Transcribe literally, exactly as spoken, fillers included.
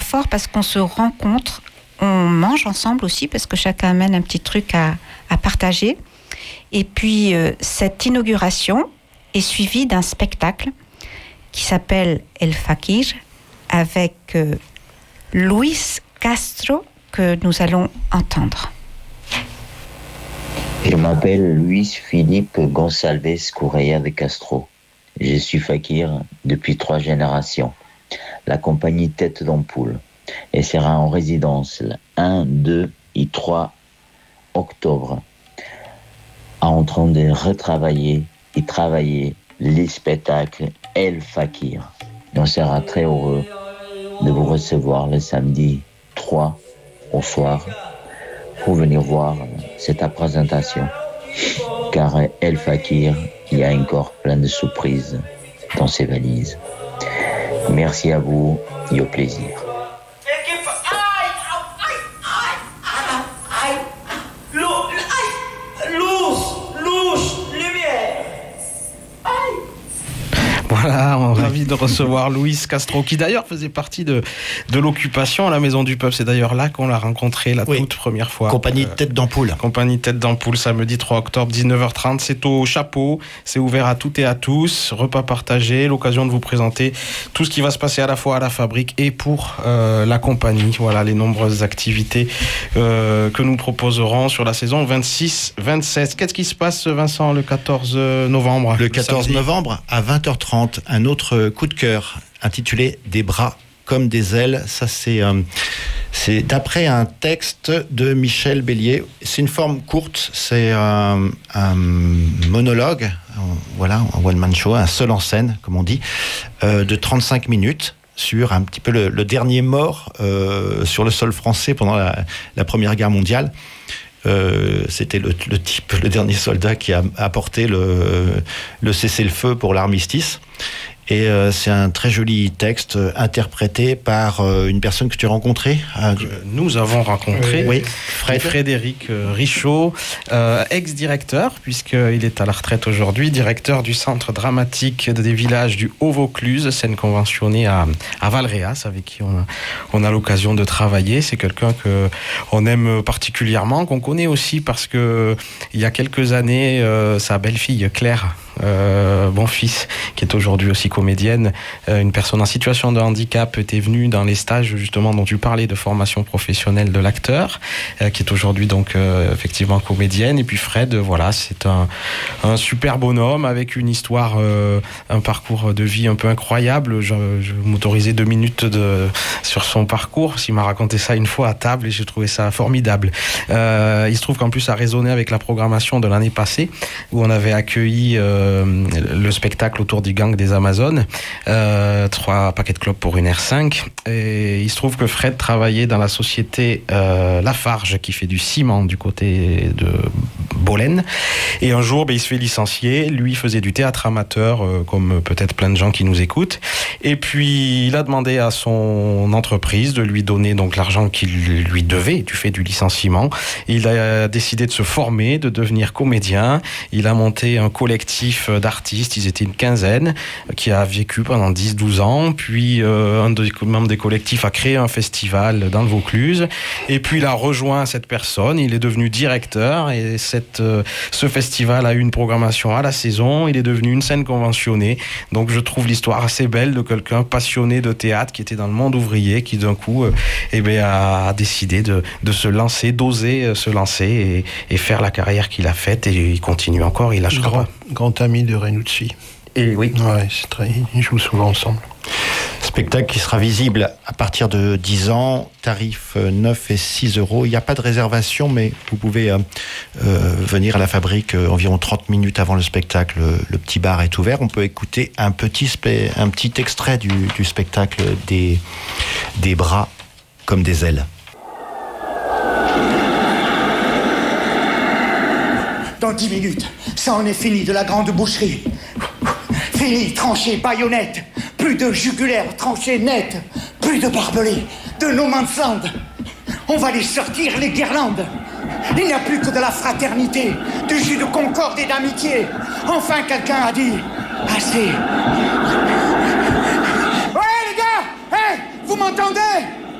fort parce qu'on se rencontre, on mange ensemble aussi parce que chacun amène un petit truc à, à partager. Et puis, euh, cette inauguration est suivie d'un spectacle qui s'appelle El Fakir avec euh, Luis Castro que nous allons entendre. Je m'appelle Luis Philippe Gonçalves Correa de Castro. Je suis fakir depuis trois générations. La compagnie Tête d'Ampoule et sera en résidence le un, deux et trois octobre en train de retravailler et travailler les spectacles El Fakir. On sera très heureux de vous recevoir le samedi trois au soir pour venir voir cette présentation. Car El Fakir, il y a encore plein de surprises dans ses valises. Merci à vous et au plaisir. Voilà, on est ravi de recevoir Luis Castro, qui d'ailleurs faisait partie de, de l'occupation à la Maison du Peuple. C'est d'ailleurs là qu'on l'a rencontré la oui. toute première fois. Compagnie euh, Tête d'Ampoule. Compagnie Tête d'Ampoule, samedi trois octobre, dix-neuf heures trente. C'est au Chapeau, c'est ouvert à toutes et à tous. Repas partagé, l'occasion de vous présenter tout ce qui va se passer à la fois à la fabrique et pour euh, la compagnie. Voilà les nombreuses activités euh, que nous proposerons sur la saison vingt-six vingt-sept. Qu'est-ce qui se passe, Vincent, le quatorze novembre? Le quatorze novembre à vingt heures trente. Un autre coup de cœur intitulé Des bras comme des ailes. Ça, c'est, euh, c'est d'après un texte de Michel Bélier. C'est une forme courte, c'est euh, un monologue, euh, voilà, un one-man show, un seul en scène, comme on dit, euh, de trente-cinq minutes sur un petit peu le, le dernier mort euh, sur le sol français pendant la, la Première Guerre mondiale. Euh, c'était le, le type, le dernier soldat qui a apporté le, le cessez-le-feu pour l'armistice. Et euh, c'est un très joli texte euh, interprété par euh, une personne que tu as rencontrée. Euh, Nous avons rencontré oui, Fred. Frédéric Richaud, euh, ex-directeur, puisqu'il est à la retraite aujourd'hui, directeur du Centre dramatique des villages du Haut-Vaucluse, scène conventionnée à, à Valréas, avec qui on a, on a l'occasion de travailler. C'est quelqu'un qu'on aime particulièrement, qu'on connaît aussi parce que il y a quelques années, euh, sa belle-fille Claire, Euh, bon fils, qui est aujourd'hui aussi comédienne, euh, une personne en situation de handicap, était venue dans les stages justement dont tu parlais de formation professionnelle de l'acteur, euh, qui est aujourd'hui donc euh, effectivement comédienne. Et puis Fred, euh, voilà, c'est un, un super bonhomme avec une histoire, euh, un parcours de vie un peu incroyable. Je, je m'autorisais deux minutes de, sur son parcours, il m'a raconté ça une fois à table et j'ai trouvé ça formidable. Euh, il se trouve qu'en plus ça résonnait avec la programmation de l'année passée où on avait accueilli euh, le spectacle autour du gang des Amazones, euh, trois paquets de clopes pour une R cinq. Et il se trouve que Fred travaillait dans la société euh, Lafarge qui fait du ciment du côté de Bolène. Et un jour, ben, il se fait licencier. Lui faisait du théâtre amateur, euh, comme peut-être plein de gens qui nous écoutent. Et puis, il a demandé à son entreprise de lui donner donc l'argent qu'il lui devait du fait du licenciement. Il a décidé de se former, de devenir comédien. Il a monté un collectif d'artistes, ils étaient une quinzaine, qui a vécu pendant dix douze ans. Puis euh, un des membres des collectifs a créé un festival dans le Vaucluse. Et puis il a rejoint cette personne, il est devenu directeur. Et cette, euh, ce festival a eu une programmation à la saison. Il est devenu une scène conventionnée. Donc je trouve l'histoire assez belle de quelqu'un passionné de théâtre qui était dans le monde ouvrier, qui d'un coup euh, eh bien, a décidé de, de se lancer, d'oser euh, se lancer et, et faire la carrière qu'il a faite. Et il continue encore, il lâchera grand, pas. Grand ami de Renucci. Et oui. Ouais, c'est très, ils jouent souvent ensemble. Spectacle qui sera visible à partir de dix ans, tarif neuf et six euros. Il n'y a pas de réservation, mais vous pouvez euh, euh, venir à la fabrique euh, environ trente minutes avant le spectacle. Le petit bar est ouvert. On peut écouter un petit, spé- un petit extrait du, du spectacle des, des bras comme des ailes. Dans dix minutes, ça en est fini de la grande boucherie. Fini, tranché, baïonnette. Plus de jugulaire, tranché net. Plus de barbelés, de no man's land. On va les sortir, les guirlandes. Il n'y a plus que de la fraternité, du jus de concorde et d'amitié. Enfin, quelqu'un a dit assez. Ouais, les gars, hey, vous m'entendez?